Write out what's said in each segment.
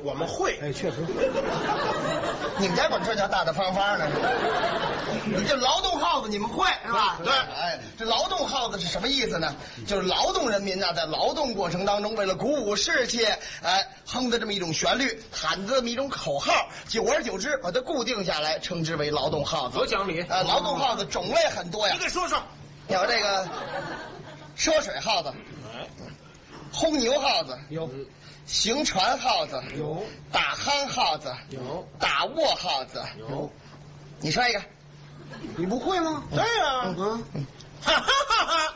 我们会。 哎，确实。 你们家管这叫大大方方呢？你这劳动号子你们会是吧？ 对。 哎，这劳动号子是什么意思呢？就是劳动人民呢，在劳动过程当中，为了鼓舞士气，哎，哼的这么一种旋律，喊的这么一种口号，久而久之把它固定下来，称之为劳动号子。 多讲理！ 劳动号子种类很多呀。 你给说说。 有这个涉水号子，轰牛号子有， 行船号子有， 打夯号子有， 打握号子有。 你说一个。 你不会吗？ 对呀。哈哈哈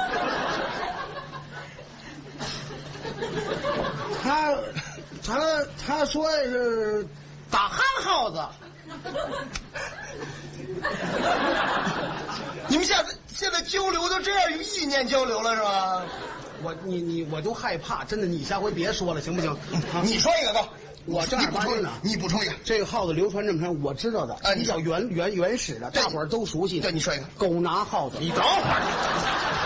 哈。他说的是打憨耗子。 你们现在交流都这样用意念交流了是吧？ 我都害怕，真的，你下回别说了，行不行？ 你说一个吧， 我正儿八经的， 你补充一个。 这个耗子流传这么长，我知道的，比较原始的，大伙儿都熟悉的。 对，你说一个。 狗拿耗子。 你等会儿。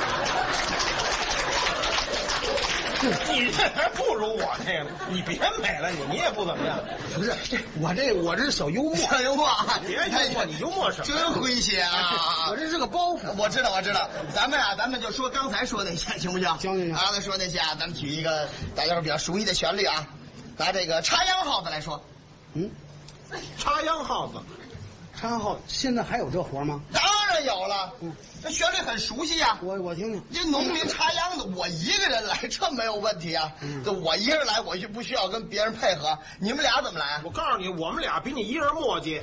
你这还不如我那个，你别美了，你也不怎么样。 不是，我这是小幽默， 小幽默啊！ 别幽默，你幽默什么？ 真诙谐啊！ 我这是个包袱。 我知道。咱们就说刚才说那些，行不行？ 行。 刚才说那些啊，咱们举一个大家伙比较熟悉的旋律啊，拿这个插秧号子来说。 插秧号子。 插秧号现在还有这活吗？ 当然有了。这旋律很熟悉呀。 我听听。 这农民插秧的，我一个人来，这没有问题啊。就我一个人来，我就不需要跟别人配合。你们俩怎么来啊？ 我告诉你，我们俩比你一人磨叽，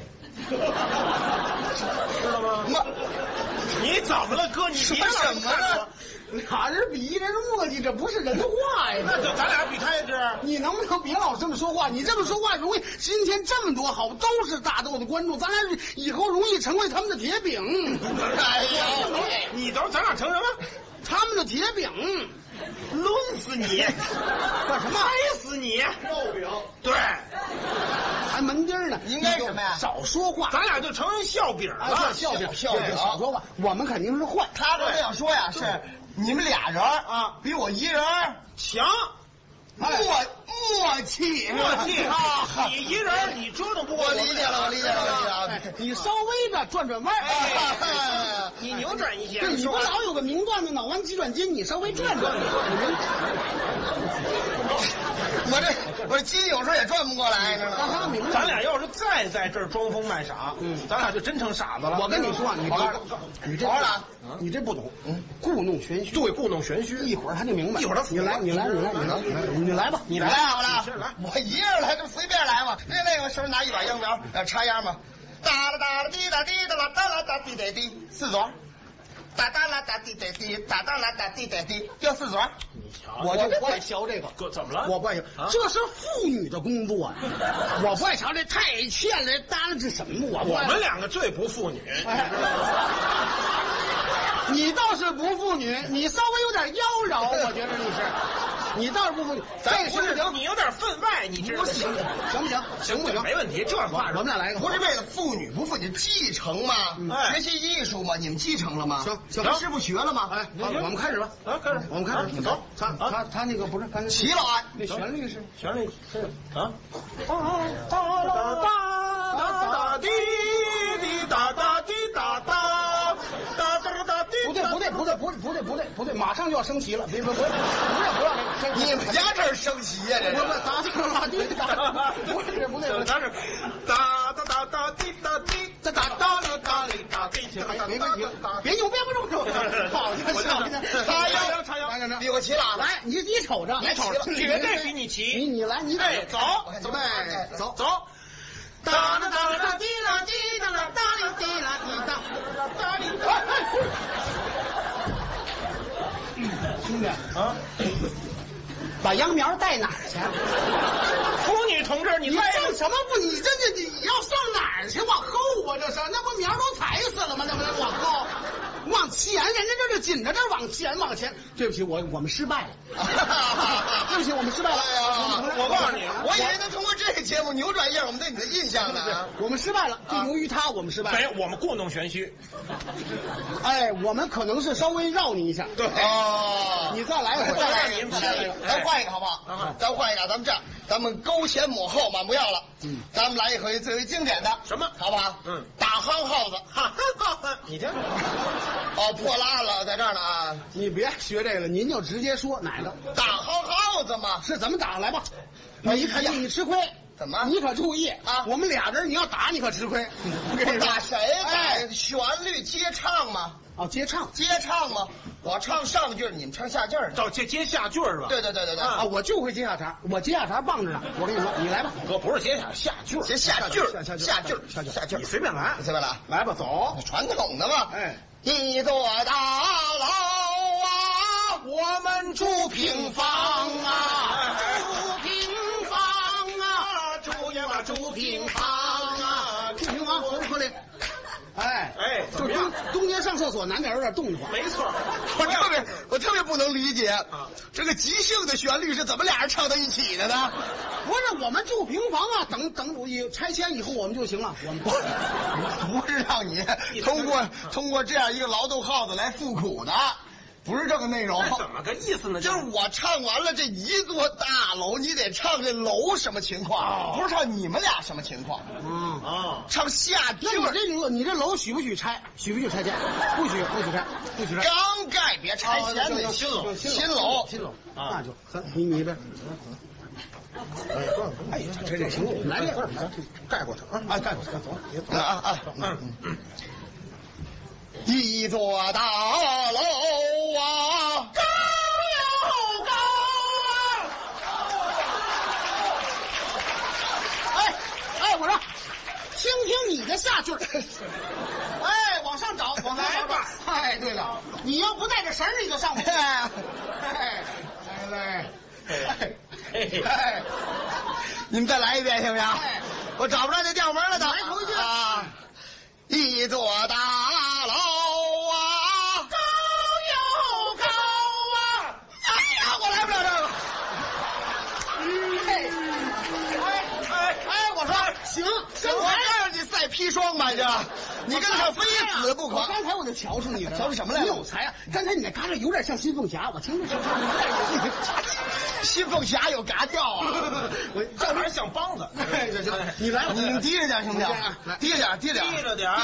知道吗？你怎么了，哥？你说什么呢？ 哪是比一人磨叽？这不是人话呀！ 那就咱俩比他一只。 你能不能别老这么说话？你这么说话容易，今天这么多好都是大豆的观众，咱俩以后容易成为他们的铁饼。 哎呀， 你等咱俩成什么？ 他们的铁饼。 抡死你！ 干什么？ 拍死你！ 肉饼。 对。 还门钉呢？ 应该什么呀？ 少说话。 咱俩就成人笑柄了。 笑柄。少说话。我们肯定是坏。 他刚才要说呀，是你们俩人啊，比我一人强。 默契啊！你一人你折腾不过我理解了。 你稍微的转弯， 你扭转一些。 对，你不老有个名段子脑弯急转筋，你稍微转。 我这筋有时候也转不过来，知道吗？ 咱俩要是再在这儿装疯卖傻，咱俩就真成傻子了。 我跟你说，你这不懂，故弄玄虚。 对，故弄玄虚， 一会儿他就明白。 一会儿他你来吧， 你来我一人来就随便来嘛。那个手里拿一把秧苗，插秧嘛，哒啦哒啦滴哒滴哒啦哒啦哒滴哒滴，四撮。哒哒啦哒滴哒滴，哒哒啦哒滴哒滴，要四撮。 我就不爱瞧这个。 哥，怎么了？ 我不爱瞧，这是妇女的工作呀。我不爱瞧这太欠了，搭了这什么？ 我们两个最不妇女。 你倒是不妇女，你稍微有点妖娆，我觉得你是。你倒是不妇女， 咱不是你有点分外，你知道行不行？ 行不行？没问题，这话我们俩来一个。 不是为了妇女不妇女继承吗？学习艺术嘛，你们继承了吗？ 行， 师傅学了吗？ 哎，我们开始吧。 开始， 我们开始。走，他那个不是刚才齐了啊， 那旋律是啊，哒哒哒哒滴滴哒哒滴哒哒哒哒哒滴。 不对，马上就要升旗了，不要， 你们家这儿升旗呀？这是哒哒滴哒，不对， 他是哒哒哒哒滴哒滴哒哒哒哩哒哩哒滴， 没关系，别扭，好， 插秧，比我齐了， 来，你瞅着， 绝对比你齐， 你来，你走， 准备走。 哒啦哒啦滴啦滴哒啦哒哩滴啦滴哒哒哩。兄弟啊，把秧苗带哪儿去？ 妇女同志，你干什么不？你要上哪儿去？往后啊，这是那不苗都踩死了吗？那不往后，往前，人家这就紧着这往前。对不起，我们失败了。对不起，我们失败了。 我告诉你，我以为能通过这个节目扭转一下我们对你的印象呢？ 我们失败了，就由于他我们失败了。 没有，我们故弄玄虚。 哎，我们可能是稍微绕你一下。 对哦， 你再来一回，再来一回， 咱换一个好不好？咱换一个，咱们这样，咱们勾前抹后嘛，不要了。咱们来一回最为经典的， 什么？ 好不好？大夯耗子， 你这哦，破烂了，在这儿呢啊！ 你别学这个，您就直接说哪个大夯耗子嘛， 是怎么打？来吧，你可你吃亏。 怎么？ 你可注意啊！ 我们俩人你要打你可吃亏。我跟你说打谁？ 哎， 旋律接唱吗？ 哦，接唱吗？我唱上句，你们唱下句儿。 照接下句是吧？ 对。 啊，我就会接下茬，我接下茬棒着呢。我跟你说，你来吧。 哥不是接下句， 接下句儿，下句儿， 你随便来， 随便来， 来吧，走。 传统的嘛。 哎， 一座大楼啊， 我们住平房啊，住平房啊，住平房啊，住平房，合理。哎，就中间上厕所难免有点动静。 没错。 我特别不能理解，这个即兴的旋律是怎么俩人唱到一起的呢？ 不是我们住平房啊，等拆迁以后我们就行了。我们不是让你通过这样一个劳动号子来诉苦的。不是这个内容， 怎么个意思呢？ 就是我唱完了这一座大楼，你得唱这楼什么情况，不是唱你们俩什么情况。唱下句。 那你这楼许不许拆？许不许拆迁？不许拆。 刚盖别拆迁的新楼， 那就你这。哎呀，这行了，来这盖过它啊！盖过它，走啊！ 一座大楼啊， 高又高啊！哎，我说，听听你的下句。哎，往上找，往上找。哎，对了，你要不带着绳你就上不去。 你们再来一遍行不行？我找不着那调门了都。 来头一句啊！一座大楼啊， 高又高啊！ 哎呀，我来不了这个。 我说行， 我让你赛砒霜吧，你跟他非死不可。 刚才我就瞧出你了， 瞧出什么来了？ 你有才啊！刚才你那嘎达有点像新凤霞，我听着像新凤霞有嘎调啊， 我这玩意儿像梆子。 你来吧， 你低着点行不行？低着点。 低着点。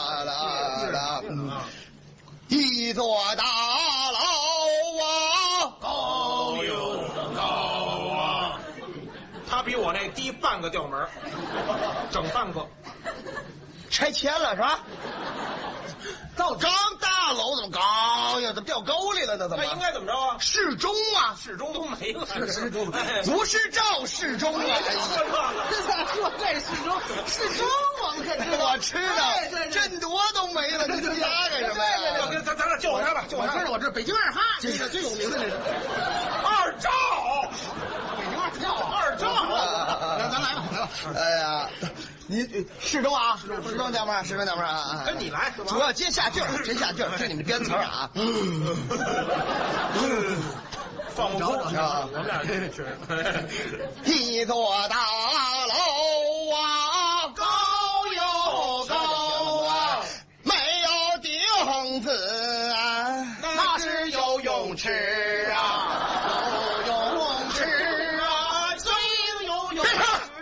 一座大楼啊， 高又高啊！他比我那低半个调门，整半个。 拆迁了是吧？到刚大楼怎么高呀？怎么掉沟里了呢？怎么？ 那应该怎么着啊？ 适中啊， 适中都没了。 适中不是赵世忠啊！ 说这适中， 我吃的真多都没了，你这压干什么呀？ 咱俩救他吧， 我这北京二哈，这个最有名的这是二赵， 北京二赵，咱来吧。 哎呀，你适中啊，适中调门啊， 跟你来， 主要接下句儿，接下句儿，听你们编词啊。 放不空啊！我们俩是一座大楼啊， 高又高啊， 没有顶子啊， 那是游泳池啊，游泳池啊，最游泳池。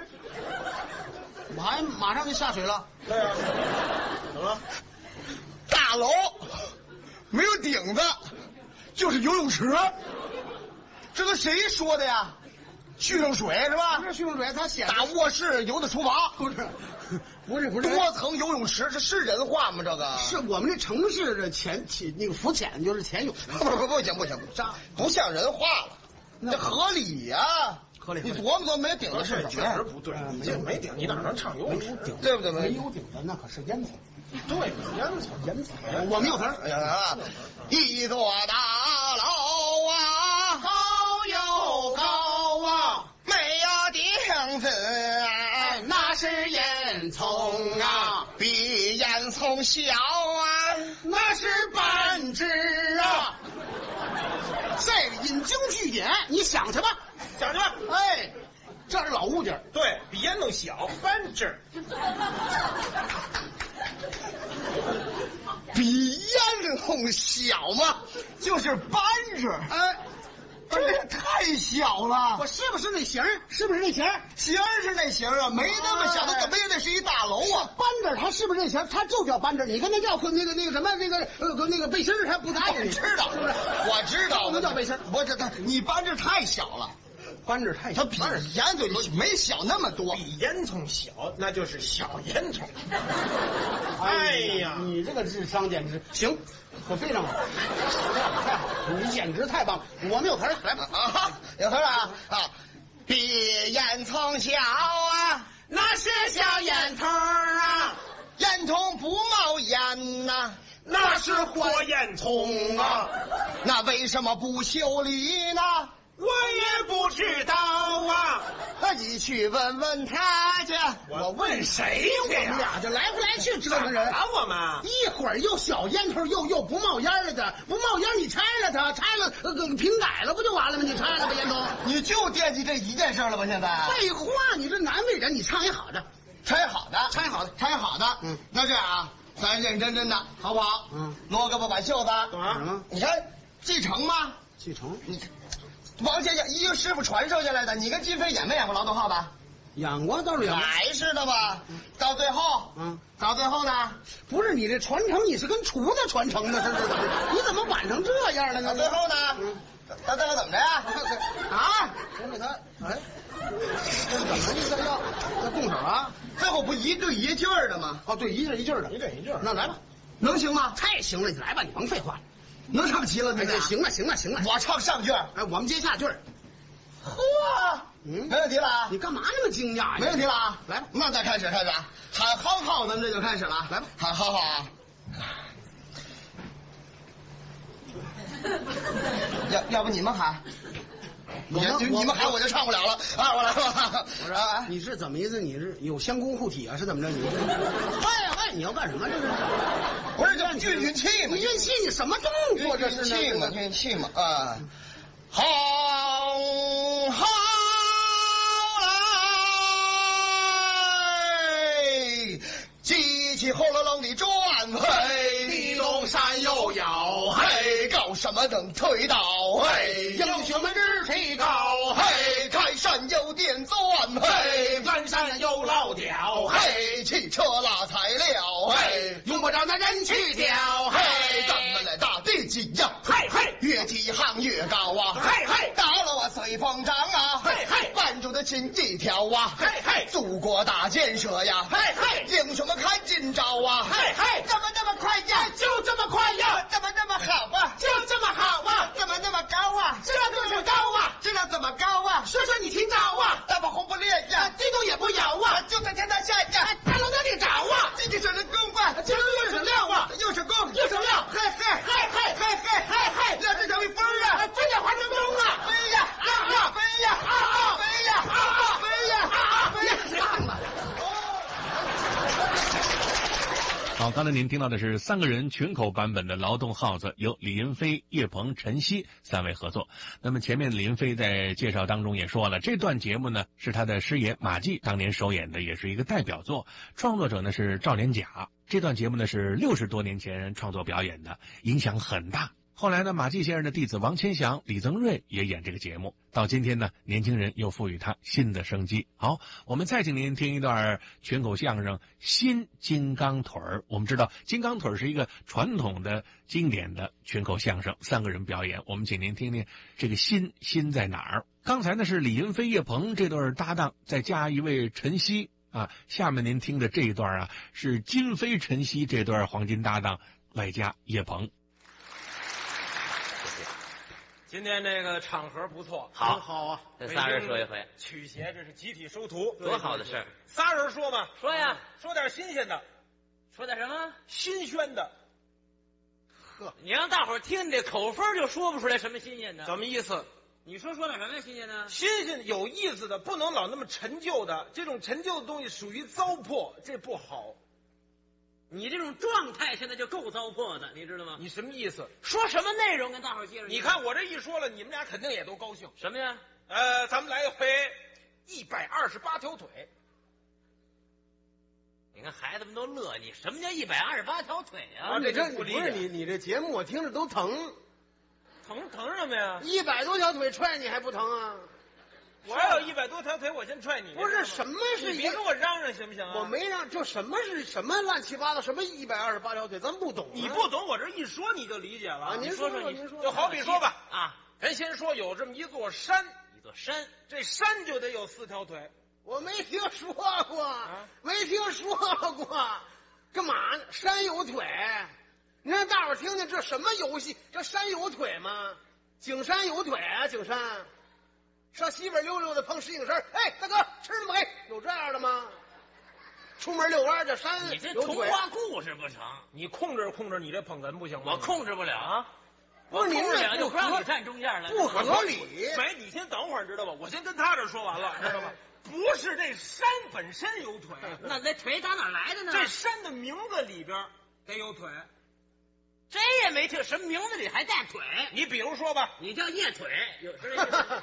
我还马上就下水了。 对啊，怎么了？ 大楼没有顶子，就是游泳池。这个谁说的呀？蓄上水是吧？ 不是蓄上水，他写打卧室游到厨房， 不是多层游泳池，这是人话吗？这个是我们这城市的那个浮潜就是潜泳， 不行，不像人话了，这合理呀， 合理。 你琢磨没顶的是确实不对，这没顶，你哪能唱游泳池？ 对不对？ 没有顶的那可是烟囱。 对，烟囱， 我们有词儿。 一座大楼啊， 高又高啊， 没有顶子啊， 那是烟囱啊， 比烟囱小啊， 那是半只啊。这个引经据典，你想去吧， 想去。 哎， 这是老物件。 对比烟囱小，扳指。 比烟囱小吗？就是扳指。哎，这太小了。 我是不是那型？是不是那型？ 型是那型啊，没那么小，它怎么也得是一大楼啊。 扳指它是不是那型？它就叫扳指。你跟他要那个什么那个背心儿，他不答应你。 知道，是不是？我知道， 不能叫背心儿。 我这你扳指太小了。 扳指太小，它比烟囱没小那么多。 比烟囱小，那就是小烟囱。哎呀， 你这个智商简直行，我非常好，太好，你简直太棒了。我们有词儿，来吧啊，有词儿啊啊！比烟囱小啊， 那是小烟头啊， 烟囱不冒烟呐， 那是火焰囱啊， 那为什么不修理呢？ 我也不知道啊， 你去问问他去。 我问谁去呀？ 我们俩就来不来去折腾人。 我们一会儿又小烟头，又不冒烟了的，不冒烟你拆了它，拆了瓶改了不就完了吗？你拆了吧烟头， 你就惦记这一件事了吧？现在废话，你这难为人，你唱一好的， 拆好的， 拆好的， 拆好的。那这样啊，咱认认真的，好不好？罗胳膊挽袖子。 什么？ 你看继承吗？ 继承？ 你王先生一个师傅传授下来的，你跟金飞演没演过劳动号子？ 演过，倒是演过。 还是的吧。到最后，到最后呢？ 不是你这传承，你是跟厨子传承的，是怎么？你怎么晚成这样了呢？ 到最后呢？到最后怎么着呀？啊？ 我给他，哎，这怎么意思？要动手啊？ 最后不一对一句儿的吗？ 哦，对，一句一句的， 一对一句。 那来吧， 能行吗？ 太行了，你来吧，你甭废话。 能唱齐了， 哎，行了，行了，行了， 我唱上句。 哎，我们接下句。 呵，没问题了啊！ 你干嘛那么惊讶呀？ 没问题了啊！ 来吧， 那再开始啊！喊夯号，咱们这就开始了。 来吧， 喊夯号啊！要不你们喊？你们喊我就唱不了了啊！我来吧。 我说，你是怎么意思？你是有相公护体啊？是怎么着？你嗨，你要干什么？这是不是这运气吗？ 运气，你什么动作？这是运气嘛啊！好来，机器轰隆隆的转，嘿， 地动山又摇， 嘿，搞什么能推倒？嘿， 英雄们志气高， 嘿，开山有电钻，嘿， 翻山有老屌， 嘿，汽车拉材料，嘿， 用不着那人去挑， 嘿，咱们来打地基呀， 嘿嘿， 越几行越高啊， 嘿嘿， 大楼啊随风长啊， 嘿嘿， 万众的心一条啊， 嘿嘿， 祖国大建设呀， 嘿嘿， 英雄们看今朝啊， 嘿嘿， 怎么那么快呀？ 就这么快呀？ 怎么那么好啊？ 就这么好啊？ 怎么那么高啊？ 这就是高啊？ 知道怎么高啊？ 说说你听着啊？ 大把红不烈呀， 地动也不摇啊， 就在天台下呀， 大楼哪里找啊？ 这就是人工啊， 这又是料啊， 又是工又是料， 嘿嘿嘿嘿嘿嘿嘿嘿，那这叫一风啊， 这叫华成功啊， 飞呀飞呀飞呀飞呀飞呀， 唱吧。 好，刚才您听到的是3个人群口版本的《劳动号子》，由李云飞、叶鹏、陈曦3位合作。那么前面李云飞在介绍当中也说了，这段节目呢是他的师爷马季当年首演的，也是一个代表作，创作者呢是赵连甲。这段节目呢是60多年前创作表演的，影响很大。后来呢，马季先生的弟子王千祥、李增瑞也演这个节目。到今天呢，年轻人又赋予它新的生机。好，我们再请您听一段群口相声《新金刚腿儿》。我们知道金刚腿儿是一个传统的经典的群口相声，3个人表演。我们请您听听这个新在哪儿？刚才呢是李云飞、叶鹏这对搭档，再加一位陈曦啊。下面您听的这一段啊，是金飞、陈曦这对黄金搭档，外加叶鹏。 今天这个场合不错， 好啊！ 这仨人说一回， 曲协这是集体收徒， 多好的事儿 ！3人说嘛， 说呀， 说点新鲜的， 说点什么？ 新鲜的。 呵，你让大伙儿听，你这口风就说不出来什么新鲜的。 什么意思？ 你说点什么新鲜的？ 新鲜有意思的，不能老那么陈旧的。这种陈旧的东西属于糟粕，这不好。 你这种状态现在就够糟粕的，你知道吗？ 你什么意思？ 说什么内容跟大伙儿介绍？ 你看我这一说了，你们俩肯定也都高兴。 什么呀？ 咱们来一回 128条腿。 你看孩子们都乐你，什么叫128条腿啊？ 这不是你这节目我听着都疼， 疼什么呀 ？100多条腿踹你还不疼啊？ 我要有100多条腿，我先踹你。 不是什么是？ 你别跟我嚷嚷行不行啊？ 我没让，就什么是什么乱七八糟，什么128条腿，咱不懂。 你不懂，我这一说你就理解了。 您说，您说。 就好比说吧，啊，咱先说有这么一座山，这山就得有4条腿。 我没听说过，没听说过，干嘛呢？山有腿，你让大伙听听这什么游戏？这山有腿吗？景山有腿啊，景山。上西边溜溜的碰石景山，哎，大哥吃了吗？哎，有这样的吗？出门遛弯这山你这童话故事不成？ 你控制你这捧哏不行吗？ 我控制不了啊！ 不是您这就不让你站中间了， 不合理。 没，你先等会儿知道吧？我先跟他这说完了，知道吧？不是这山本身有腿， 那腿打哪来的呢？ 这山的名字里边得有腿。 这也没听什么名字里还带腿。 你比如说吧， 你叫夜腿，有这。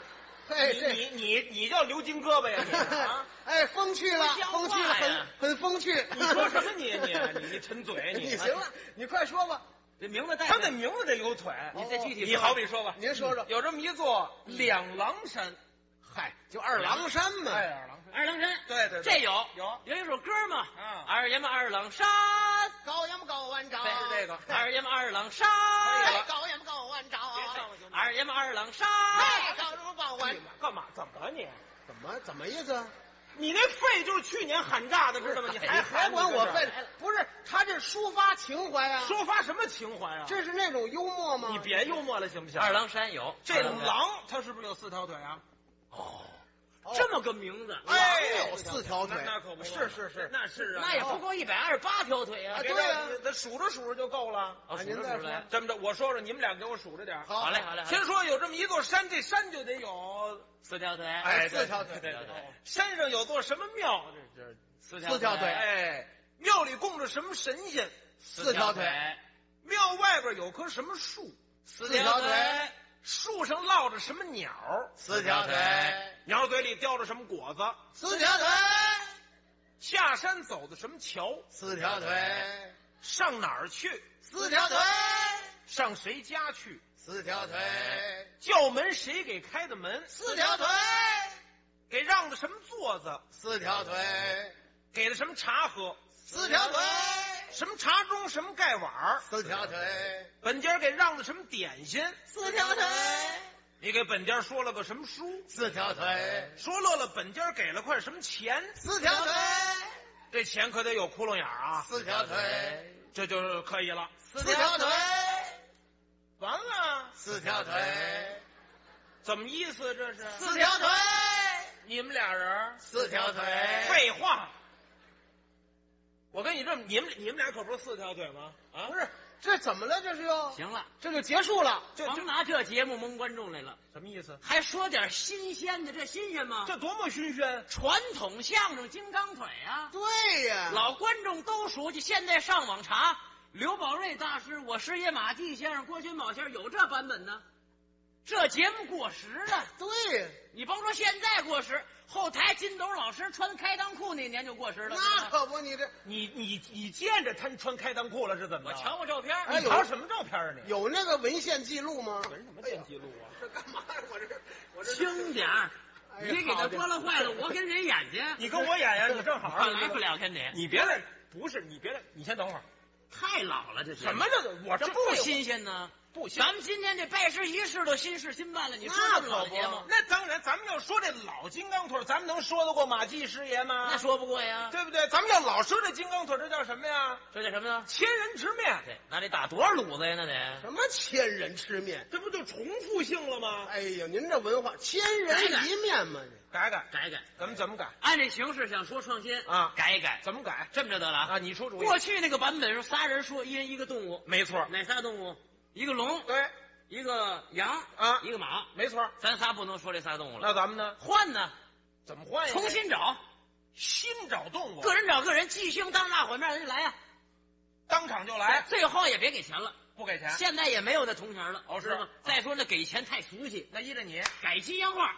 你叫刘金胳膊呀你啊！ 哎，风趣了，风趣了，很风趣。 你说什么你陈嘴你行了，你快说吧。 这名字带他的名字得有腿。 你再具体， 你好比说吧， 您说说， 有这么一座2郎山。 嗨，就2郎山嘛。 二郎山，对， 这有一首歌嘛，二爷们2郎山， 高呀么高万丈， 对，是这个。 二爷们2郎山， 高呀么高万丈， 二爷们2郎山， 高呀么高万丈。 干嘛？怎么了你？ 怎么意思？ 你那肺就是去年喊炸的，知道吗？你还管我肺？不是，他这抒发情怀啊！ 抒发什么情怀啊？ 这是那种幽默吗？ 你别幽默了，行不行？ 二郎山有这狼，它是不是有4条腿啊？ 这么个名字， 狼有4条腿， 那可不是， 那是啊， 那也不够128条腿啊！ 对啊， 他数着就够了。 您再说， 这么着，我说说，你们俩给我数着点。 好嘞。 先说有这么一座山，这山就得有 4条腿。 哎，4条腿， 对。 山上有座什么庙？ 这 4条腿。 哎，庙里供着什么神仙 ？4条腿。 庙外边有棵什么树 ？4条腿。 树上落着什么鸟 ？4条腿。 鸟嘴里叼着什么果子 ？4条腿。 下山走的什么桥 ？4条腿。 上哪儿去 ？4条腿。 上谁家去 ？4条腿。 叫门谁给开的门 ？4条腿。 给让的什么座子 ？4条腿。 给的什么茶喝 ？4条腿。 什么茶盅什么盖碗 ？4条腿。 本家给让的什么点心 ？4条腿。 你给本家说了个什么书 ？4条腿。 说乐了本家给了块什么钱 ？4条腿。 这钱可得有窟窿眼啊 ！4条腿。 这就可以了。 4条腿。 完了。 4条腿。 怎么意思这是 ？4条腿。 你们俩人 4条腿。 废话。我跟你这么，你们俩可不是4条腿吗？啊， 不是，这怎么了？这是又行了， 这就结束了。 甭拿这节目蒙观众来了。 什么意思？ 还说点新鲜的，这新鲜吗？ 这多么新鲜！ 传统相声金刚腿啊！ 对呀， 老观众都熟悉。现在上网查，刘宝瑞大师、我师爷马季先生、郭群宝先生有这版本呢。这节目过时了。 对呀， 你甭说现在过时。后台金斗老师穿开裆裤那年就过时了。 那可不，你这你见着他穿开裆裤了是怎么着？ 我瞧过照片。 你瞧什么照片啊？你有那个文献记录吗？ 文什么文献记录啊？ 这干嘛呀？我这轻点儿，你给他拨了坏了，我跟人演去。 你跟我演呀？你正好来不了，跟你。 你别来，不是你别来，你先等会儿。 太老了，这什么这？我这不新鲜呢。 不行， 咱们今天这拜师仪式都新事新办了，你说这么老的节目？ 那当然，咱们要说这老金刚腿，咱们能说得过马季师爷吗？ 那说不过呀， 对不对？咱们要老说这金刚腿，这叫什么呀？ 这叫什么呢？ 千人吃面。 对，那得打多少卤子呀？那得什么千人吃面？ 这不就重复性了吗？ 哎呀，您这文化，千人一面嘛， 改，咱们怎么改？ 按这形式想说创新啊， 改一改， 怎么改？ 这么着得了啊！你出主意。 过去那个版本是仨人说，一人一个动物， 没错。 哪仨动物？一个龙， 对。 一个羊啊， 一个马， 没错。 咱仨不能说这仨动物了。 那咱们呢？ 换呢？ 怎么换呀？ 重新找， 新找动物， 个人找个人，即兴当大伙面人来呀， 当场就来， 最后也别给钱了， 不给钱。 现在也没有那铜钱了， 是吗？ 再说那给钱太俗气， 那依着你改吉祥话，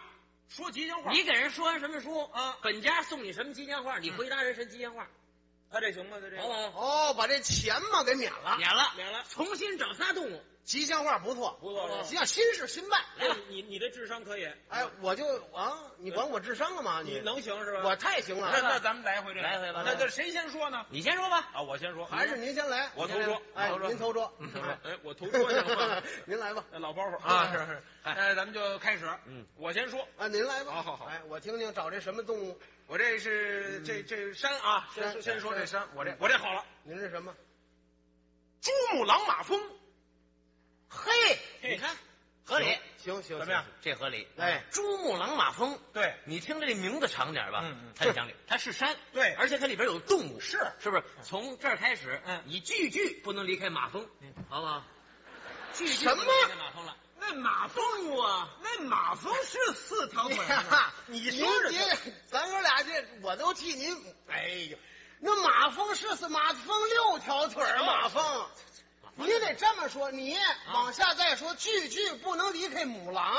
说吉祥话。 你给人说完什么书啊？本家送你什么吉祥话？你回答人什么吉祥话？ 这行吗？这好不好？ 哦，把这钱嘛给免了， 免了，重新找仨动物。 吉祥话不错， 不错， 叫新事新办。 来吧， 你这智商可以。 哎，我就你管我智商了吗？ 你能行是吧？ 我太行了。 那咱们来回这个， 来回吧。 那谁先说呢？ 你先说吧。 啊，我先说， 还是您先来？ 我头说。 哎，您头说。 哎，我头说行吗？ 您来吧。 老包袱啊，是。咱们就开始。我先说。 啊，您来吧。 好。 哎，我听听找这什么动物。 我这是这山啊，先说这山，我这好了。 您是什么？ 珠穆朗玛峰。 嘿，你看合理， 行， 怎么样？ 这合理。 哎， 珠穆朗玛峰， 对， 你听着这名字长点吧，它有讲理，它是山， 对， 而且它里边有动物， 是不是？从这儿开始，你句不能离开马蜂，好不好？句什么？ 离开马蜂了？ 那马蜂啊， 那马蜂是4条腿。你说咱哥俩这我都替您。哎呦，那马蜂是马蜂6条腿儿，马蜂。你得这么说，你往下再说，句不能离开母狼，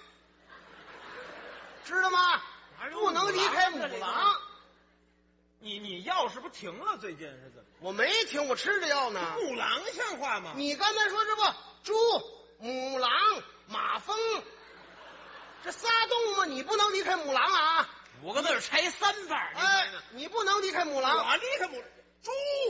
知道吗？不能离开母狼。 你药是不是停了？最近是怎么？ 我没停，我吃着药呢。 母狼像话吗？ 你刚才说这不猪、母狼、马蜂，这仨动物吗？你不能离开母狼啊 ！5个字拆3瓣。 哎，你不能离开母狼。 我离开猪。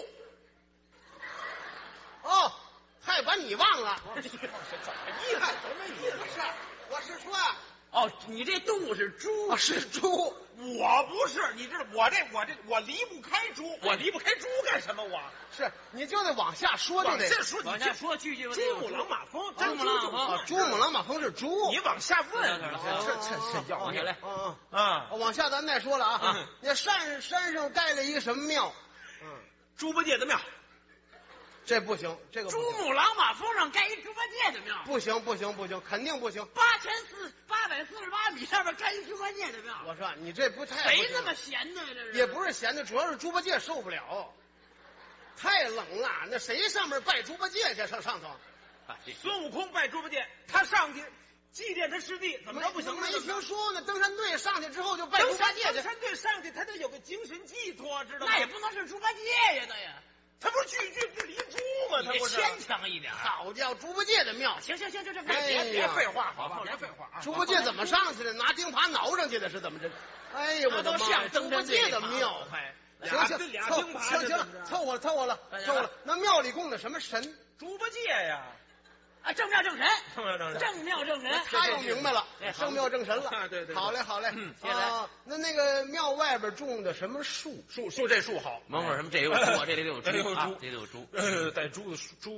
哦，还把你忘了？ 怎么意思？什么意思？ 我是说啊， 哦，你这动物是猪， 是猪， 我不是，你知道我离不开猪，我离不开猪干什么？我是你就得往下说，就得往下说句。 珠穆朗玛峰， 珠穆朗玛峰， 珠穆朗玛峰是猪， 你往下问， 这要起来啊！往下咱再说了啊，那山上盖了一个什么庙？ 猪八戒的庙。 这不行，这个珠穆朗玛峰上盖一猪八戒的庙， 不行，肯定不行。 8848米上面盖一猪八戒的庙， 我说你这不太谁那么闲的呀？这是也不是闲的，主要是猪八戒受不了，太冷了。那谁上面拜猪八戒去？上头， 孙悟空拜猪八戒，他上去祭奠他师弟，怎么着不行？ 没听说呢。登山队上去之后就拜猪八戒去， 登山队上去他得有个精神寄托，知道吗？ 那也不能是猪八戒呀，那呀。 他不是句不离猪吗？他不是牵强一点。 好叫猪八戒的庙。 行，这别废话，好吧，别废话。 猪八戒怎么上去的？拿钉耙挠上去的，是怎么着？哎呀，我的妈！猪八戒的庙还行，凑合了。那庙里供的什么神？ 猪八戒呀。 啊，正庙正神， 他又明白了，正庙正神了。 对， 好嘞。 接下来， 那个庙外边种的什么树？ 这树好。 门口什么？这有猪，这里有猪，这里有猪。 带猪。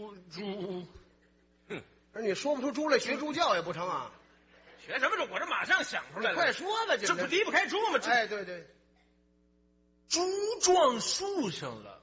而你说不出猪来，学猪叫也不成啊？ 学什么猪？我这马上想出来了。 快说吧， 这不离不开猪吗？ 哎，对， 猪撞树上了。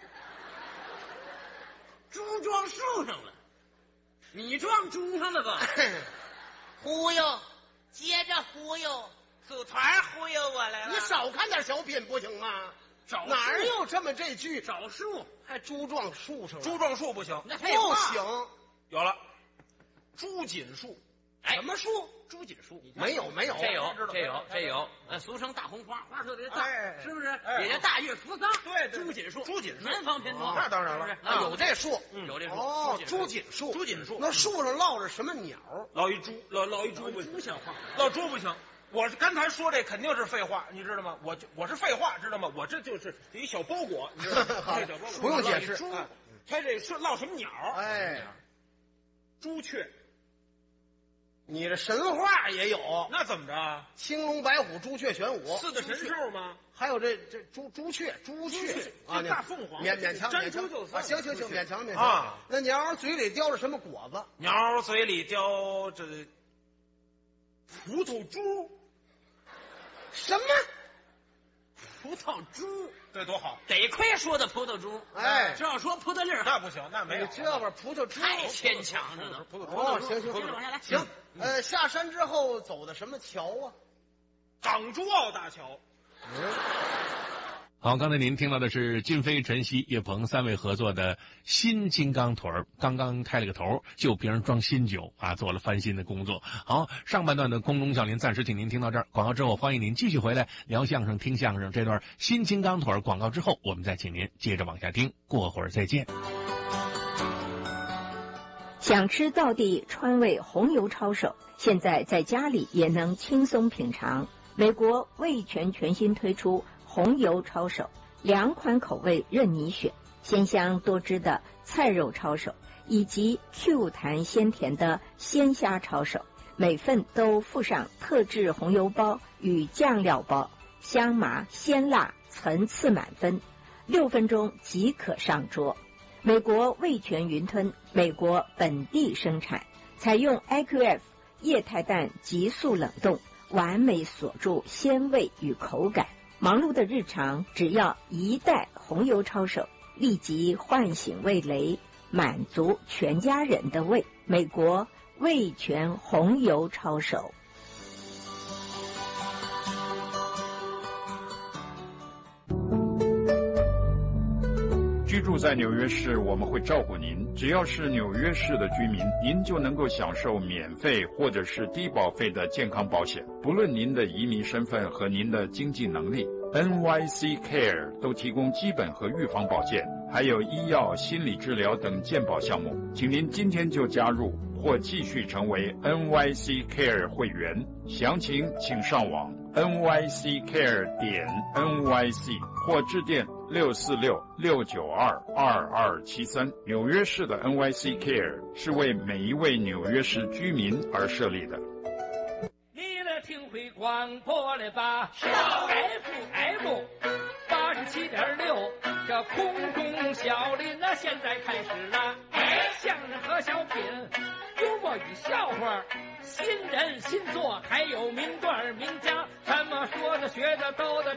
猪撞树上了。你撞猪上了吧？ 忽悠，接着忽悠， 组团忽悠我来了。 你少看点小品不行吗？哪有这么这句？ 找树还猪撞树上了？ 猪撞树不行， 那不行。 有了，朱锦树。 什么树？ 朱锦树。 没有， 这有。俗称大红花，花特别大，是不是？也叫大月扶桑。 对， 朱锦树，南方偏多。 那当然了， 有这树， 有这树。 哦，朱锦树。那树上落着什么鸟？ 落一猪，落一猪不行，落猪不行。我刚才说这肯定是废话，你知道吗？我是废话，知道吗？我这就是一小包裹，你知道吗？ 不用解释。 他这是落什么鸟？ 哎， 朱雀。 你这神话也有， 那怎么着？ 青龙白虎朱雀玄武 4个神兽吗？ 还有这朱雀啊，大凤凰， 勉强粘猪就算。 行，勉强啊。那鸟嘴里叼着什么果子？ 鸟嘴里叼着葡萄珠。 什么？ 葡萄珠？ 对，多好！ 得亏说的葡萄珠， 哎， 这要说葡萄粒儿， 那不行，那没有。 这玩意儿葡萄珠太牵强了， 葡萄珠。 哦，行， 接着往下来。 行，下山之后走的什么桥啊？ 港珠澳大桥。 好，刚才您听到的是金飞、陈曦、叶鹏三位合作的新金刚腿儿，刚刚开了个头，旧瓶装新酒啊，做了翻新的工作。好，上半段的空中笑林暂时请您听到这儿，广告之后欢迎您继续回来聊相声、听相声。这段新金刚腿儿广告之后，我们再请您接着往下听，过会儿再见。 想吃道地川味红油抄手，现在在家里也能轻松品尝。美国味全全新推出红油抄手，2款口味任你选，鲜香多汁的菜肉抄手，以及 Q 弹鲜甜的鲜虾抄手，每份都附上特制红油包与酱料包，香麻鲜辣层次满分，6分钟即可上桌。美国味全云吞，美国本地生产，采用 IQF 液态氮急速冷冻，完美锁住鲜味与口感。忙碌的日常，只要1袋红油抄手，立即唤醒味蕾，满足全家人的胃。美国味全红油抄手。 居住在纽约市，我们会照顾您。只要是纽约市的居民，您就能够享受免费或者是低保费的健康保险，不论您的移民身份和您的经济能力。NYC Care 都提供基本和预防保健，还有医药、心理治疗等健保项目。请您今天就加入或继续成为 NYC Care 会员，详情请上网 nyccare.nyc 或致电646-692-2273。纽约市的 NYC Care 是为每一位纽约市居民而设立的。 你来听会广播了吧？是 FM 87.6，这空中小林呢，现在开始了。相声和小品，幽默与笑话，新人新作，还有名段名家，什么说的学的都的。